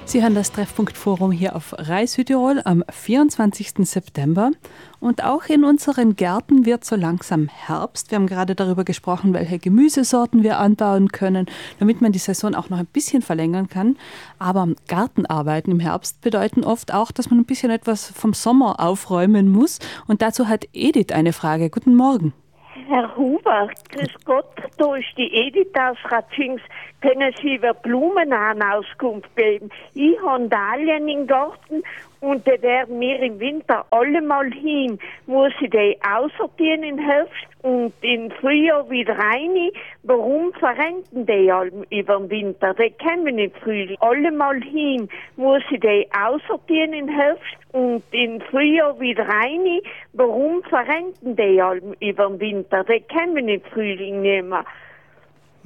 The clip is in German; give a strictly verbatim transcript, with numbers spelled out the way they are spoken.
Sie hören das Treffpunkt-Forum hier auf Rai Südtirol am vierundzwanzigsten September. Und auch in unseren Gärten wird so langsam Herbst. Wir haben gerade darüber gesprochen, welche Gemüsesorten wir anbauen können, damit man die Saison auch noch ein bisschen verlängern kann. Aber Gartenarbeiten im Herbst bedeuten oft auch, dass man ein bisschen etwas vom Sommer aufräumen muss. Und dazu hat Edith eine Frage. Guten Morgen. Herr Huber, grüß Gott, da ist die Edith aus Ratschings. Können Sie über Blumen eine Auskunft geben? Ich habe Dahlien im Garten und die werden mir im Winter alle mal hin. Muss ich die aussortieren im Herbst und im Frühjahr wieder rein? Warum verrenken die alle über den Winter? Die kommen im Frühling alle mal hin. Muss ich die aussortieren im Herbst und im Frühjahr wieder rein? Warum verrenken die alle über den Winter? Die kommen im Frühling nicht mehr.